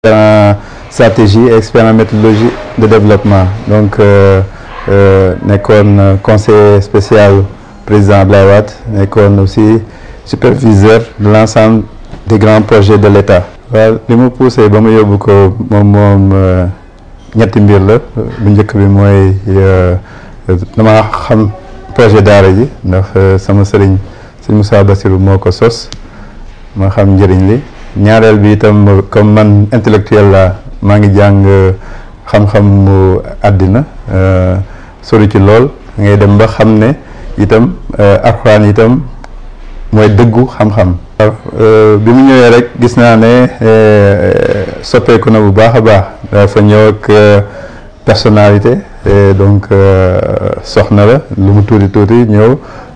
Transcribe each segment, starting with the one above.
en stratégie et expert en méthodologie de développement donc nekkoon conseiller spécial président Abdoulaye Wade nekkoon aussi superviseur de l'ensemble des grands projets de l'État. waaw li mu poussé ba mu yóbbu ko moom ñetti mbir la bu njëkk bi mooy dama xam projet daara ji ndax sama sëriñ sëñ Moussa Bassirou moo ko sos ma xam njëriñ li ñaareel bi itam comme man intellectuel la maa ngi jàng xam-xam mu àddina sori ci lool ngay dem ba xam ne itam alxuraan itam mooy dëggu xam-xam. bi mu ñëwee rek gis naa ne soppeeku na bu baax a baax dafa ñëw ak personnalité donc soxna la lu mu tuuti ñëw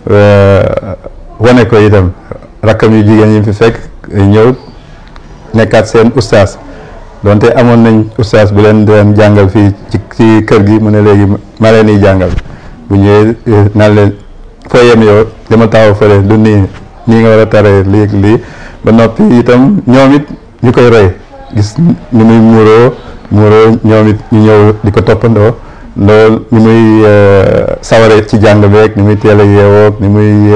wane ko itam rakkam yu jigéen yi fi fekk ñëw nekkaat seen ustaas donte amoon nañ ustaas bu leen doon jàngal fii ci kër gi mu ne léegi ma leen di jàngal bu ñëwee naan leen foo yem yow dama taxaw fële du nii nga war a taree lii ba noppi itam ñoom it ñu koy roy gis ni muy muuroo ñoom it ñu ñëw di ko toppandoo loolu ni muy saware ci jàng beeg ni muy teel a yeewoog ni muy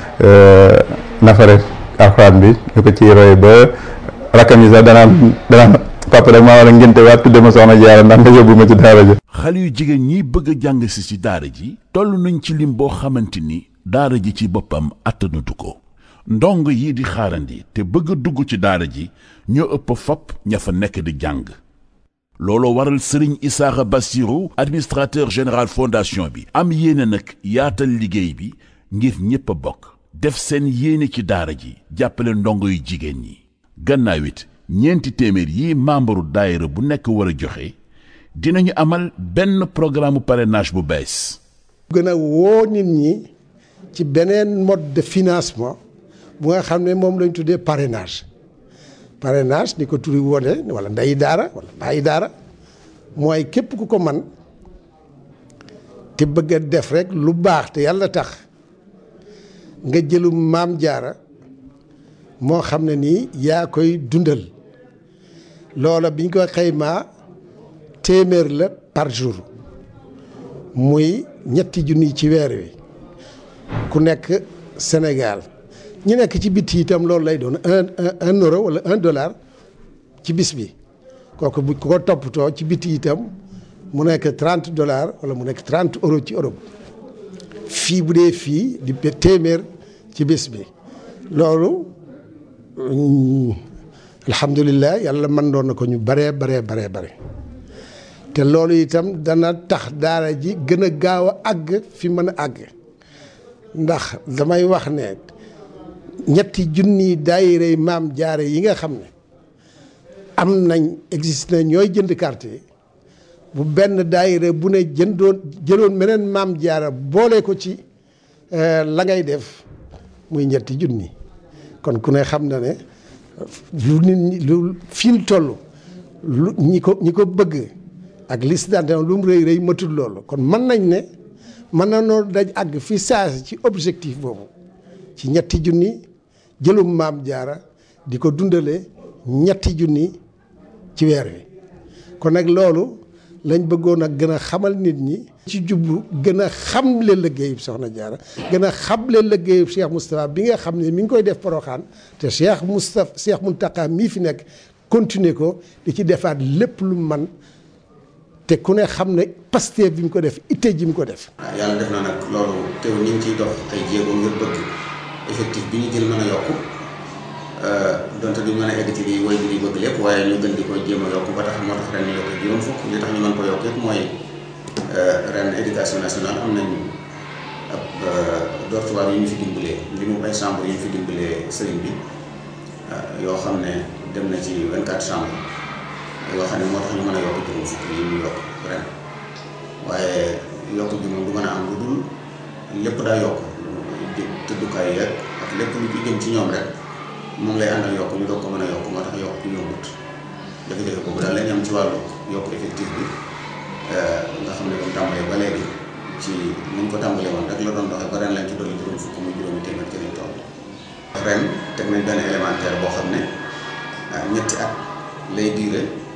nafare alxuraan bi ñu ko ciy roy ba rakkam yi sax danaan papa rek maa war a ngénte waat tudde ma soxna Jaara ndax nga yóbbu ma ci daara ji. xale yu jigéen ñi bëgg a jàng si ci daara ji toll nañ ci lim boo xamante ni daara ji ci boppam attanatu ko ndong yi di xaarandi te bëgg a dugg ci daara ji ñoo ëpp fopp ña fa nekk di jàng looloo waral Serigne Issakha Bassirou administrateur général fondation bi am yéene nag yaatal liggéey bi ngir ñépp a bokk def seen yéene ci daara ji jàppale ndongo yu jigéen ñi gannaaw it ñeenti téeméer yi membre daayira bu nekk war a joxe dinañu amal benn programme parrainage bu bees. gën a woo nit ñi ci beneen mode de financement bu nga xam ne moom lañ tuddee parrainage ni ko turi wone wala ndeyi daara wala bàyyi daara mooy képp ku ko man te bëgg a def rek lu baax te yàlla tax nga jëlu maam jaara moo xam ne nii yaa koy dundal loola biñ ko xaymaa téeméer la par jour muy ñetti junni ci weer wi ku nekk Sénégal ñi nekk ci bitti itam loolu lay doon un euro wala $1 ci bis bi kooku bu ko toppatoo ci bitti itam mu nekk $30 wala mu nekk 30 euros ci Europe fii bu dee fii di téeméer ci bis bi loolu alhamdulilah yàlla mën doon na ko ñu bare te loolu itam dana tax daara ji gën a gaaw a àgg fi mën a àgg ndax damay wax ne ñetti junni daayira maam jaare yi nga xam ne am nañ existe na ñooy jënd carte yi bu benn daayira bu ne jëloon meneen maam jaara boole ko ci la ngay def muy ñetti junni kon ku ne xam na ne lu nit ñi lu fi ñu toll lu ñi ko bëgg ak liste d'adhésion lu mu rëy matul loolu kon mën nañ ne mën na noo daj àgg fi saasi ci objectif boobu ci ñetti junni jëlum maam jaara di ko dundale ñetti junni ci weer wi kon nag loolu lañ bëggoon a gën a xamal nit ñi ci jublu gën a xamle liggéeyub soxna jaara gën a xamle liggéeyub Cheikh Moustapha bi nga xam ne mi ngi koy def Porokhane te Cheikh Mountakha mii fi nekk continuer ko di ci defaat lépp lu man te ku ne xam ne Pastef bi mu ko def itte ji mu ko def. yàlla def na nag loolu teew ñu ngi ciy dox ay jéego ngir bëgg effectif bi ñu jël mën a yokku donte duñ mën a egg ci li way bi di bëgg lépp waaye ñu gën di ko jéem a yokku ba tax moo tax ren ñu yokk juróom fukk li tax ñu mën ko yokk yëpp mooy ren éducation nationale am nañ ab dortoir yu ñu fi dimbalee li mu ay chambre yu ñu fi dimbalee sëriñ bi yoo xam ne dem na ci 24 chambres yoo xam ne moo tax ñu mën a yokk juróom fukk yi ñu yokk ren waaye yokk bi moom du mën a am lu dul lépp daa yokk tëddukaay yeeg ak lépp lu ci jëm ci ñoom rek moom lay àndal yokk ñu doog ko mën a yokk moo tax yokk bi yombut jafe-jafe boobu daal lañ am ci wàllu yokk effectif bi nga xam ne comme tàmbalee ba léegi ci ni ñu ko tàmbalee woon rek la doon doxee ba ren lañ ci dolli juróom fukk muy juróomi téeméer ci lañ toll ren teg nañ benn élémentaire boo xam ne ñetti at lay diire